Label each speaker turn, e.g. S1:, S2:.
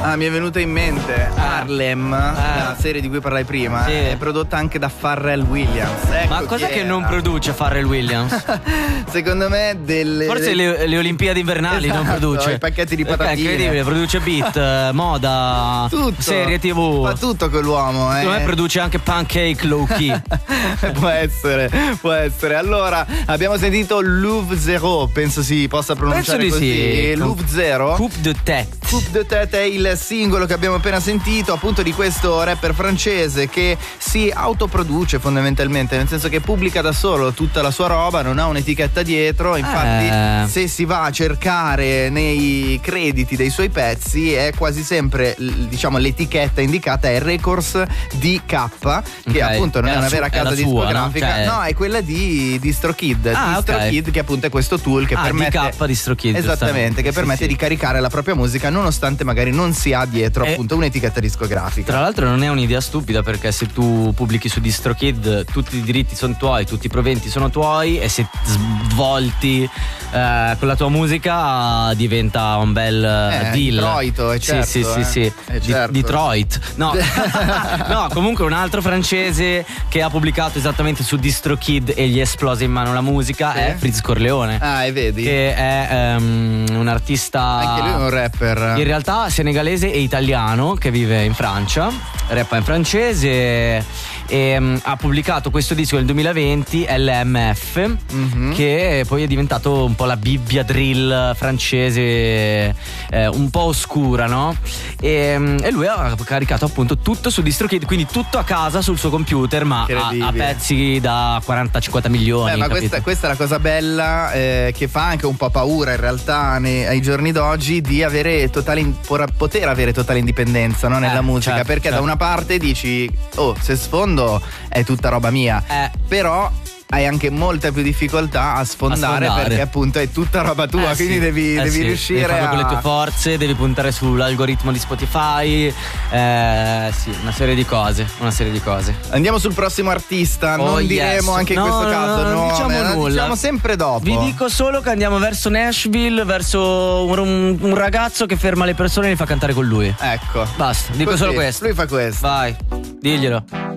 S1: Mi è venuta in mente Harlem, la serie di cui parlai prima,
S2: sì.
S1: È prodotta anche da Pharrell Williams. Ecco.
S2: Ma cos'è che non produce Pharrell Williams?
S1: Secondo me
S2: Forse le Olimpiadi invernali non produce.
S1: I pacchetti di patatine.
S2: È incredibile, produce beat, moda,
S1: tutto.
S2: serie TV.
S1: Fa tutto quell'uomo,
S2: Secondo me produce anche Pancake Low Key.
S1: Può essere. Allora, abbiamo sentito Louvre Zero, penso si possa pronunciare
S2: Penso di
S1: così.
S2: sì.
S1: Louvre Zero.
S2: Coupe de Tête.
S1: Coupe de Tête è il singolo che abbiamo appena sentito, appunto, di questo rapper francese che si autoproduce fondamentalmente, nel senso che pubblica da solo tutta la sua roba, non ha un'etichetta dietro. Infatti se si va a cercare nei crediti dei suoi pezzi è quasi sempre, diciamo, l'etichetta indicata è Records DK, che appunto non è una vera casa discografica, no, è quella di DistroKid. DistroKid, che appunto è questo tool che permette
S2: DK DistroKid,
S1: esattamente, che permette di caricare la propria musica nonostante magari non si ha dietro appunto un'etichetta discografica.
S2: Tra l'altro non è un'idea stupida, perché se tu pubblichi su DistroKid tutti i diritti sono tuoi, tutti i proventi sono tuoi, e se svolti con la tua musica diventa un bel deal.
S1: Detroit, certo,
S2: sì.
S1: Certo.
S2: Detroit. No. No, comunque un altro francese che ha pubblicato esattamente su DistroKid e gli è esplosa in mano la musica è Friz Corleone.
S1: E vedi?
S2: Che è un artista,
S1: anche lui è un rapper
S2: in realtà senegalese e italiano, che vive in Francia, rappa in francese, e ha pubblicato questo disco nel 2020, LMF, che poi è diventato un po' la Bibbia drill francese, un po' oscura, no? E lui ha caricato appunto tutto su DistroKid, quindi tutto a casa sul suo computer, ma a pezzi da 40-50 milioni.
S1: Ma questa è la cosa bella, che fa anche un po' paura in realtà ai giorni d'oggi, di avere poter avere totale indipendenza, no? Nella musica,
S2: certo,
S1: perché da una parte dici, se sfondo è tutta roba mia, però hai anche molta più difficoltà a sfondare. Perché appunto è tutta roba tua, quindi devi riuscire
S2: devi farlo con le tue forze, devi puntare sull'algoritmo di Spotify, una serie di cose.
S1: Andiamo sul prossimo artista, non diremo anche in questo caso
S2: non diciamo nulla,
S1: diciamo sempre dopo.
S2: Vi dico solo che andiamo verso Nashville, verso un ragazzo che ferma le persone e li fa cantare con lui.
S1: Ecco,
S2: basta, dico solo questo.
S1: Lui fa questo.
S2: Vai, diglielo.